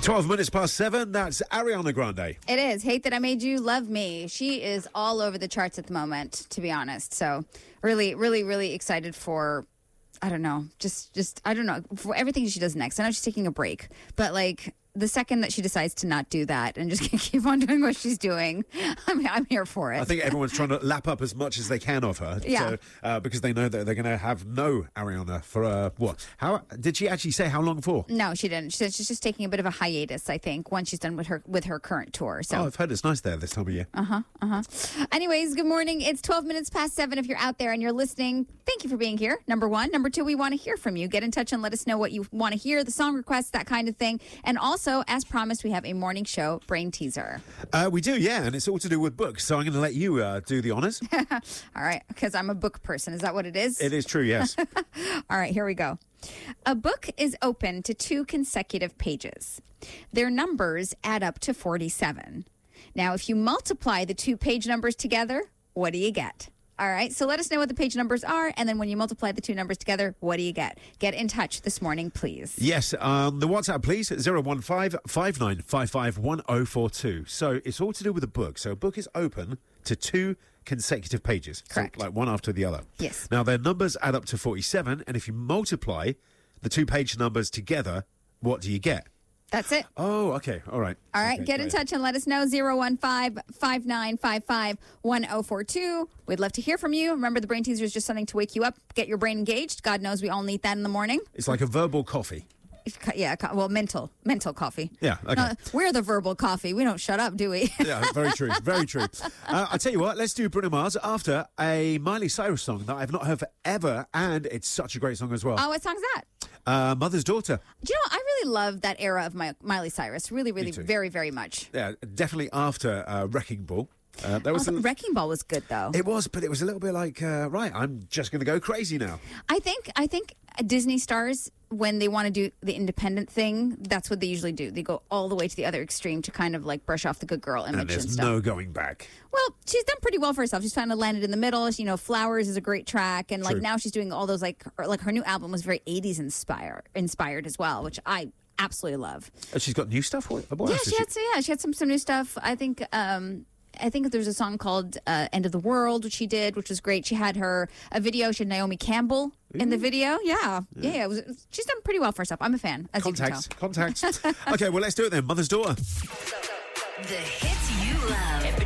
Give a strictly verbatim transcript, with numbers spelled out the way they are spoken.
twelve minutes past seven, that's Ariana Grande. It is. Hate That I Made You, Love Me. She is all over the charts at the moment, to be honest. So really, really, really excited for, I don't know, just, just I don't know, for everything she does next. I know she's taking a break, but like the second that she decides to not do that and just keep on doing what she's doing, I'm, I'm here for it. I think everyone's trying to lap up as much as they can of her. Yeah. So, uh, because they know that they're going to have no Ariana for, uh, what? How did she actually say how long for? No, she didn't. She said she's just taking a bit of a hiatus, I think, once she's done with her with her current tour. So. Oh, I've heard it's nice there this time of year. Uh-huh, uh-huh. Anyways, good morning. It's twelve minutes past seven. If you're out there and you're listening, thank you for being here, number one. Number two, we want to hear from you. Get in touch and let us know what you want to hear, the song requests, that kind of thing. And also, as promised, we have a morning show brain teaser. Uh, we do, yeah, and it's all to do with books, so I'm going to let you uh, do the honours. All right, because I'm a book person. Is that what it is? It is true, yes. All right, here we go. A book is open to two consecutive pages. Their numbers add up to forty-seven. Now, if you multiply the two page numbers together, what do you get? All right, so let us know what the page numbers are, and then when you multiply the two numbers together, what do you get? Get in touch this morning, please. Yes, um, the WhatsApp, please, zero one five, five nine five five, one zero four two. So it's all to do with a book. So a book is open to two consecutive pages. Correct. So like one after the other. Yes. Now, their numbers add up to forty-seven, and if you multiply the two page numbers together, what do you get? That's it. Oh, okay. All right. All right, Okay, get in great. touch and let us know, zero one five, five nine five five, one zero four two. We'd love to hear from you. Remember, the brain teaser is just something to wake you up, get your brain engaged. God knows we all need that in the morning. It's like a verbal coffee. Yeah, co- well, mental, mental coffee. Yeah, okay. No, we're the verbal coffee. We don't shut up, do we? Yeah, very true, very true. Uh, I tell you what, let's do Bruno Mars after a Miley Cyrus song that I've not heard forever, and it's such a great song as well. Oh, what song's that? Uh, Mother's Daughter. Do you know, I really love that era of my, Miley Cyrus. Really, really, too. very, very much. Yeah, definitely after uh, Wrecking Ball. Uh, there was Also, a, Wrecking Ball was good, though. it was, but it was a little bit like, uh, right, I'm just going to go crazy now. I think I think Disney stars, when they want to do the independent thing, that's what they usually do. They go all the way to the other extreme to kind of like brush off the good girl image And and, there's stuff. no going back. Well, she's done pretty well for herself. She's kind of landed in the middle. You know, Flowers is a great track, and like True. now she's doing all those like her, like her new album was very eighties inspired inspired as well, which I absolutely love. Uh, she's got new stuff? What, what Yeah, else she has had some, yeah, she had some some new stuff. I think um I think there's a song called uh, "End of the World," which she did, which was great. She had her a video. She had Naomi Campbell in the video. Yeah, yeah, yeah. It was, she's done pretty well for herself. I'm a fan, as Contacts, you can tell. contacts. Okay, well, let's do it then. Mother's Daughter. The hits you love.